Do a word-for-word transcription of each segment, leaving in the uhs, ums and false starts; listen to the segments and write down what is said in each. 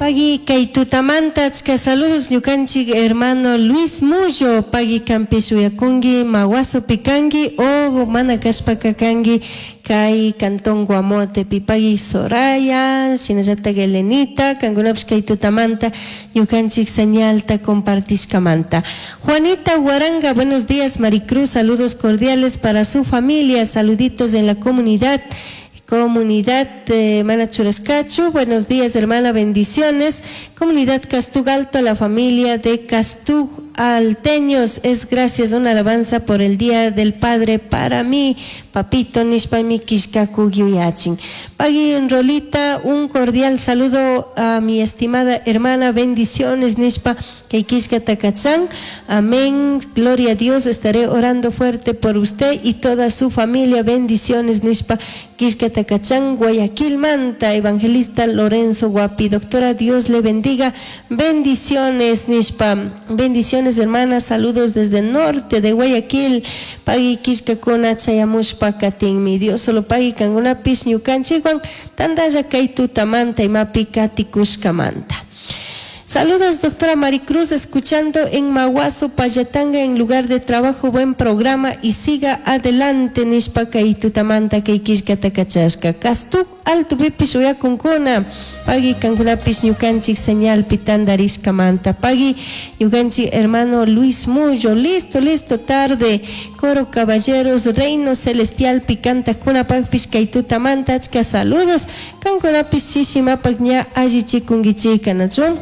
Pagi kay tutamanta achka saludos ñukanchik hermano Luis Mullo pagi kampish uyakungi mawaso pikangi o mana kashpaka kangi kay Cantón Guamotepi pagi Soraya shinallata Gelenita kangunapish kay tutamanta ñukanchik señalta compartishkamanta. Juanita Guaranga, buenos días Maricruz, saludos cordiales para su familia, saluditos en la comunidad. Comunidad de Manachurascachu, buenos días hermana, bendiciones. Comunidad Castugalto, la familia de Castugalteños, es gracias una alabanza por el Día del Padre para mí, papito Nishpami Kishkaku Yuyachin. Pagui Rolita, un cordial saludo a mi estimada hermana, bendiciones Nishpa Keikishka Takachán, amén, gloria a Dios, estaré orando fuerte por usted y toda su familia, bendiciones Nishpa Kishka Takachán, Guayaquil Manta, evangelista Lorenzo Guapi, doctora, Dios le bendiga, bendiciones Nishpa, bendiciones hermanas, saludos desde el norte de Guayaquil, Pagui Kishka Kona Chayamushpa Katin, mi Dios solo Pagui Kanguna Pishñu Kanchiguan, Tandaya Kaituta Manta y Mapi Katikushka Manta. Saludos, doctora Maricruz, escuchando en Maguazo, Payatanga, en lugar de trabajo, buen programa y siga adelante, Nishpaka y Tutamanta, Keikishka Takachashka. Castu, alto pipis, uya kunkuna, Pagi, Kankunapis, Ñukanchik, señal, Pitandarishka Manta. Pagi, Ñukanchik, hermano Luis Mullo, listo, listo, tarde, coro caballeros, reino celestial, picanta, kuna pagpis, Kaitutamanta, achka, saludos, Kankunapis, Shishima, Pagña, Ajichikungichika, Nachun.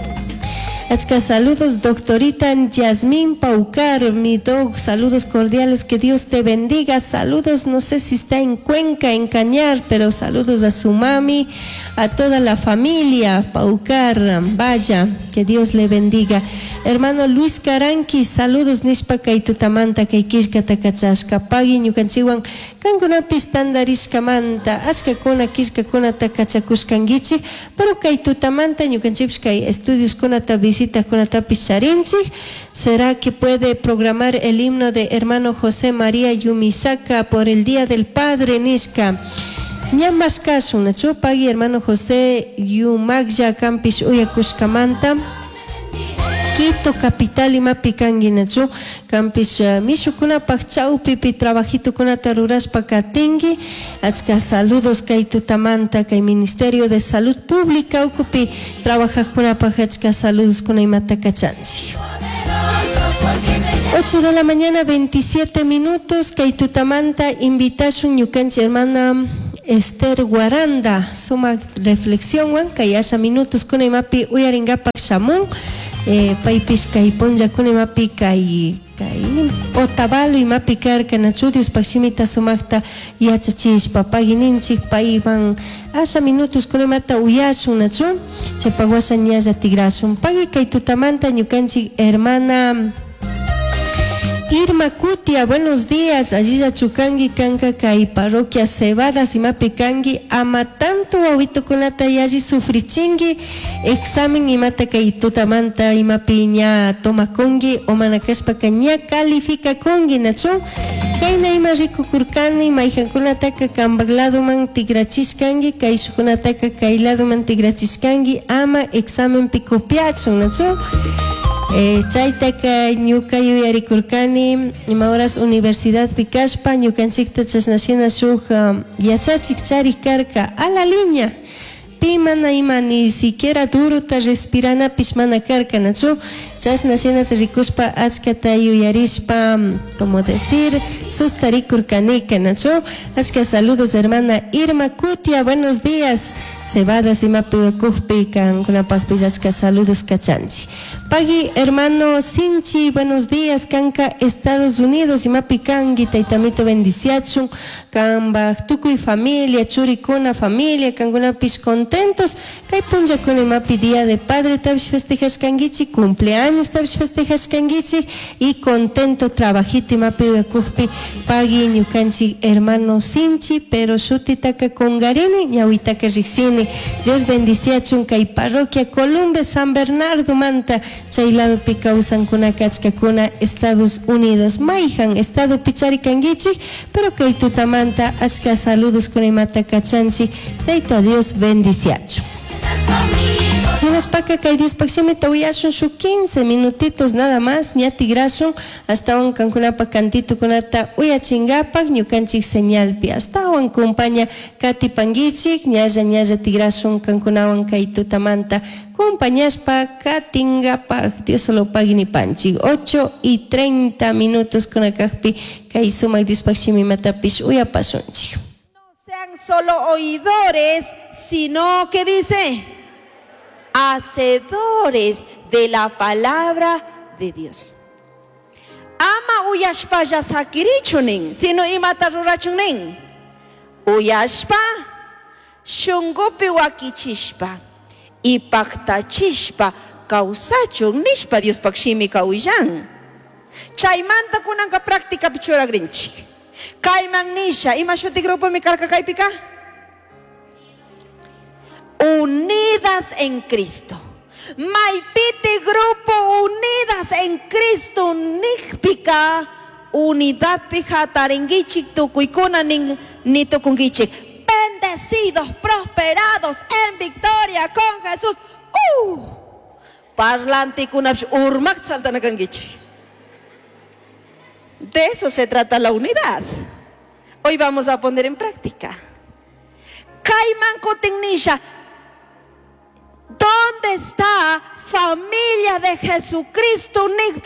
Achka, saludos, doctorita Yasmín Paucar, mi dog, saludos cordiales, que Dios te bendiga, saludos, no sé si está en Cuenca, en Cañar, pero saludos a su mami, a toda la familia, Paucar, vaya, que Dios le bendiga. Hermano Luis Caranqui, saludos, Nishpa Kaitutamanta, Kaikishka Takachashka, Pagi, Ñukanchiwan, Kankunapis Tandarishkamanta, Achka Kuna, Kishka Kuna Takachakushkangichi, pero Kaitutamanta, Ñukanchips Kai estudios Kuna Visita con Atapis Charinchi. ¿Será que puede programar el himno de hermano José María Yumisaka por el Día del Padre Nishka? Ñamashkash una chupagi hermano José Yumagya Campis Uyakushkamanta. Quito capital y mapikangi nachu campis mishukuna pachau pipi trabajito kuna taruras pakatingi achka saludos kay tutamanta kay Ministerio de Salud Pública ukupi trabaja kuna pachka saludos kuna imata kachanchi. ocho de la mañana, veintisiete minutos, kay tutamanta invitation ñukanchi hermana Esther Guaranda, suma reflexión wan kay asha minutos kuna imapi uyaringapak shamun. Eh, paipis kay ponja kuni mapi kay kay otavalo y mapi karka nachudios pakshimita sumakta yachachish papagininchik paiban asha minutos kuni mata uyasun nachun chapagwasa ñalla tigrasun pagi kay tutamanta ñukanchik hermana Irma Kutia, buenos días. Allí ya chukangi kanka kai parroquia Cebadas y mapi kangi ama tanto awito kunata yaji sufrichingi examen y mata kai tutamanta y mapi ña toma kongi o manakashpa kanya califica kongi nacho kai na ima rico kurkani maijan kunata ka kambaglado man tigrachishkangi kai shukunata ka kailado man tigrachishkangi ama examen picopiacho nacho. Eh, Chaitaka ñuka yuyarikurkani imahoras Universidad Picashpa ñukanchikta chasnashina shuk um, yachachik chari karka a la línea pimana ima ni siquiera duro ta respirana pishmana karka nachu chasnashina rikuspa achkata yuyarishpa como decir sustarikurkanika nachu achka saludos hermana Irma Kutia, buenos días. Cebadas y mapiwakujpi kan kunapajpi achka saludos kachanchi. Pagi, hermano Sinchi, buenos días, Canca, Estados Unidos, y Mapicangi, Taitamito Bendiciachun, Cambactuco y familia, Churicuna familia, Cangunapis contentos, Caipunja con el Mapi Día de Padre, Tabish Festejas Kangichi, cumpleaños Tabish Festejas Kangichi, y contento trabajito y Mapi de Cujpi, Pagi, Ñucanchi, hermano Sinchi, pero Shutitaka con Garini, Ñahuitaka Rixini, Dios Bendiciachun, Cai Parroquia Columbe, San Bernardo Manta, Chailado Picausan kuna kachka kuna Estados Unidos Maijan Estado Pichari Kangichi pero que tutamanta achka saludos kuna imata kachanchi Teita Dios bendiciacho. Personas paca que hay dispaximita son su quince minutitos nada más, ña tigrasun, hasta un cancunapa cantito kunata uya chingapak, ñucanchik señalpi, hasta un compañía Kati Pangichik, ñaya ñaya tigrasun cancunawan kaitutamanta, compañaspa katingapak, Dios solo pagini panchik, ocho y treinta minutos con akakpi, kai sumak dispaximi matapish uya pasunchik. No sean solo oidores, sino que dice, hacedores de la palabra de Dios. Ama uyashpa yasakirichunin, sino imata rurachunin. Uyashpa, shungupi wakichishpa, ipaktachishpa, kausachun nishpa Dios pakshimi kauillan. Chaymanta kunanka práctica pichura grinchi. Kaiman nisha, ima shuti grupo mi karka kaipika. Unidas en Cristo. Maipiti grupo unidas en Cristo. Nijpika unidad pija taringichik tukuikuna ni tukungichik. Bendecidos, prosperados en victoria con Jesús. Uh, parlanti kunapsh urmak saltanakangichik. De eso se trata la unidad. Hoy vamos a poner en práctica. Kaiman Kotignisha. ¿Dónde está familia de Jesucristo?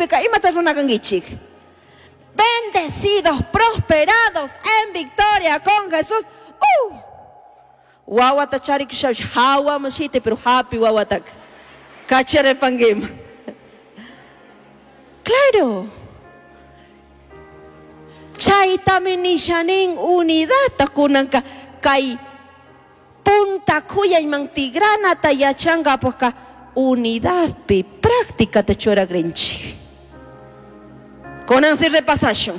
Bendecidos, prosperados en victoria con Jesús. Uh. Wawata charik shash hawa mashite pero happy wawatak. Kachere pangim. Claro. Chaitaminishanin unidad takunanka kai punta cuya y mantigrana tayachanga porque unidad pi práctica te chora grinchi. Con ansi repasation.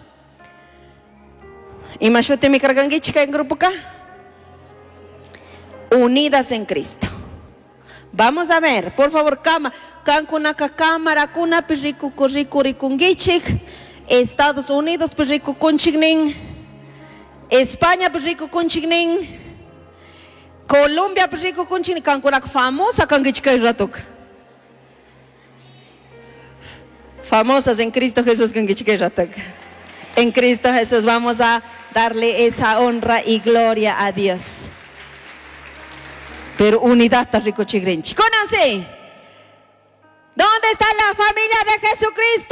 Y machote mi cargangichica en grupo ka. Unidas en Cristo. Vamos a ver, por favor, cama, cankunaka cámara, kuna pirriku kuriku rikungichik. Estados Unidos pirriku kunchigning. España pirriku kunchigning. Colombia pirriku kunchigning kankunak famosa kangichika ratuk. Famosas en Cristo Jesús kangichika ratuk. En Cristo Jesús vamos a darle esa honra y gloria a Dios. Pero unidad está rico chigrenchi. Conoce. ¿Dónde está la familia de Jesucristo?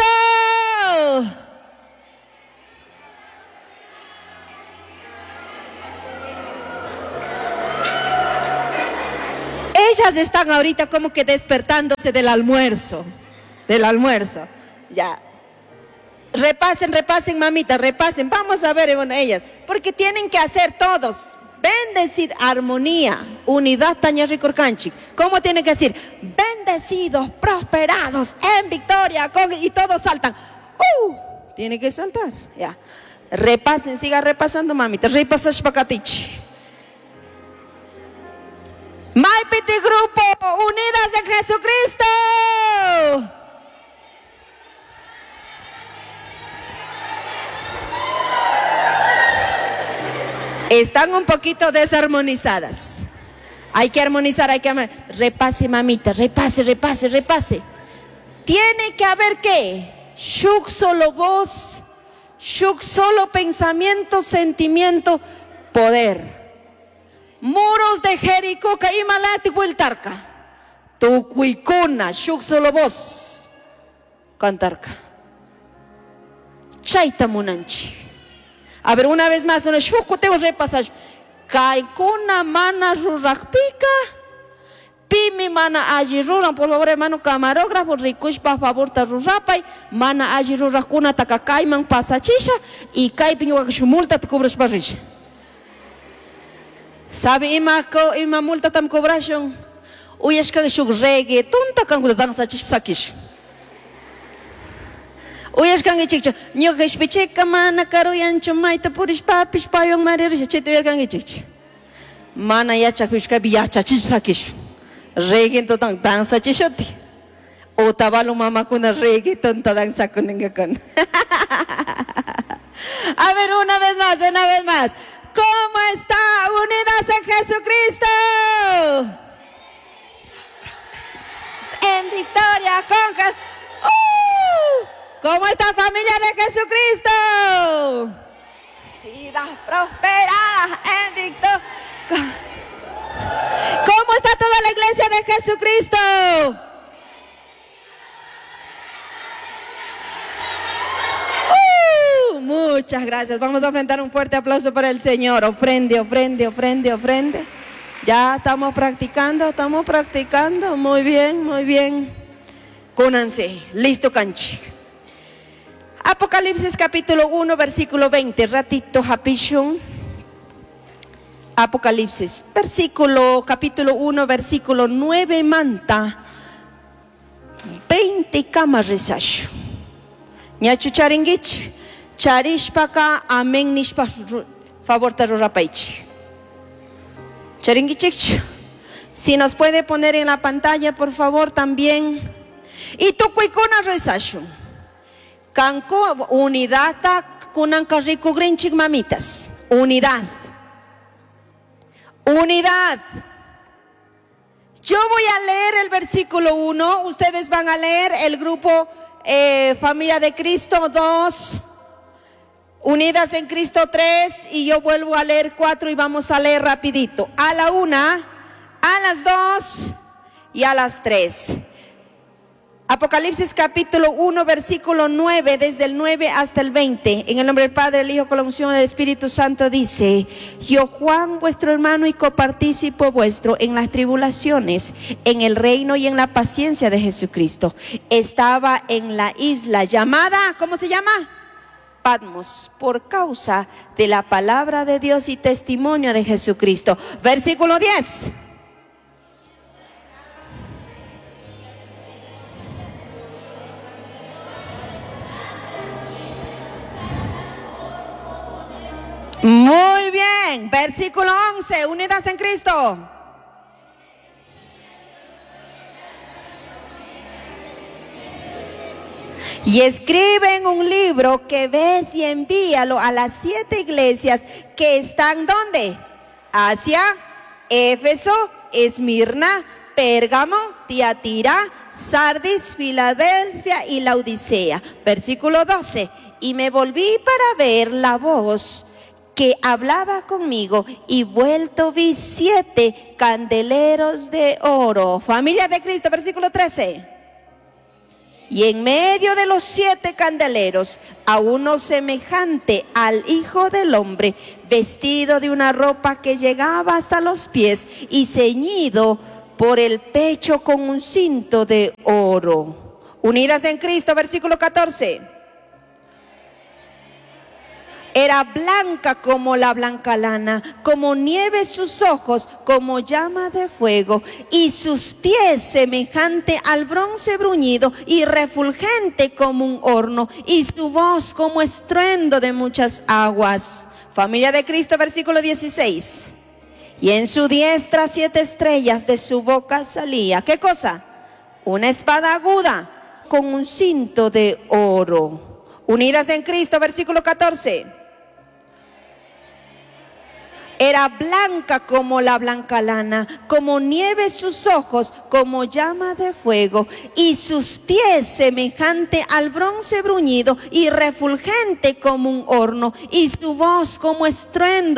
Ellas están ahorita como que despertándose del almuerzo. Del almuerzo. Ya. Repasen, repasen, mamita, repasen. Vamos a ver, bueno, ellas. Porque tienen que hacer todos. Bendecir, armonía, unidad, taña ricorcanchi. ¿Cómo tiene que decir? Bendecidos, prosperados, en victoria, con, y todos saltan. ¡Uh! Tiene que saltar, ya. Repasen, siga repasando, mamita. Repasas pacatichi. Maipiti Grupo, unidas en Jesucristo. Están un poquito desarmonizadas. Hay que armonizar, hay que armonizar. Repase, mamita, repase, repase, repase. Tiene que haber ¿qué? Shuk solo voz, shuk solo pensamiento, sentimiento, poder. Muros de Jericó, Caimalati, Huiltarca. Tucuicuna, shuk solo voz. Cantarca. Chaita munanchi. A ver, una vez más, una shuko te voy a repasar. Kaikuna mana rurakpika. Pimi mana ajiruran, por favor, hermano camarógrafo, ricush, por favor, ta rurapay. Mana ajirurakuna takakaiman pasachisha. Y kai piñuak multa te cobras parrish. ¿Sabe ima ko ima multa tam cobración? Uy, es que shuk reggaeton takangulo danza chisakish. Uyas kangi chicho, nyo kishpichika mana karuyan chumaita purish papish payong maririsha chito yer kangi chicho. Mana yacha kushka biyacha chisakish. Reggaeton tang danza chishoti. O tabalo mama kuna reggaeton ta danza kuningakon. A ver, una vez más, una vez más. ¿Cómo está unidas en Jesucristo? victoria con Jesús. ¡Uh! ¿Cómo está, familia de Jesucristo? Sidas prosperadas en victoria. ¿Cómo está toda la iglesia de Jesucristo? Uh, muchas gracias. Vamos a ofrendar un fuerte aplauso para el Señor. Ofrende, ofrende, ofrende, ofrende. Ya estamos practicando, estamos practicando. Muy bien, muy bien. Cúnanse. Listo, canchi. Apocalipsis capítulo uno, versículo veinte. Ratito, Hapishun. Apocalipsis, versículo, capítulo uno, versículo nueve, manta. veinte camarresashu. Ñachu charingich. Charishpaka, amén nishpa, favor tarurapaichi. Charingichich. Si nos puede poner en la pantalla, por favor, también. Y tu cuicona resashu. Canco, unidad, kunan carrico grinchik mamitas. Unidad. Unidad. Yo voy a leer el versículo uno. Ustedes van a leer el grupo eh, Familia de Cristo dos. Unidas en Cristo tres. Y yo vuelvo a leer cuatro y vamos a leer rapidito. A la una, a las dos y a las tres. Apocalipsis capítulo uno, versículo nueve, desde el nueve hasta el veinte. En el nombre del Padre, el Hijo, con la unción del Espíritu Santo dice: Yo, Juan, vuestro hermano y copartícipo vuestro en las tribulaciones, en el reino y en la paciencia de Jesucristo, estaba en la isla llamada, ¿cómo se llama? Patmos, por causa de la palabra de Dios y testimonio de Jesucristo. Versículo diez. Muy bien, versículo once, unidas en Cristo. Y escriben un libro que ves y envíalo a las siete iglesias que están ¿dónde? Asia, Éfeso, Esmirna, Pérgamo, Tiatira, Sardis, Filadelfia y Laodicea. Versículo doce. Y me volví para ver la voz que hablaba conmigo, y vuelto vi siete candeleros de oro. Familia de Cristo, versículo trece. Y en medio de los siete candeleros, a uno semejante al Hijo del Hombre, vestido de una ropa que llegaba hasta los pies y ceñido por el pecho con un cinto de oro. Unidas en Cristo, versículo catorce. Era blanca como la blanca lana, como nieve sus ojos, como llama de fuego, y sus pies semejante al bronce bruñido y refulgente como un horno, y su voz como estruendo de muchas aguas. Familia de Cristo, versículo dieciséis. Y en su diestra siete estrellas, de su boca salía, ¿qué cosa? Una espada aguda con un cinto de oro. Unidas en Cristo, versículo catorce. Era blanca como la blanca lana, como nieve sus ojos, como llama de fuego, y sus pies semejante al bronce bruñido y refulgente como un horno, y su voz como estruendo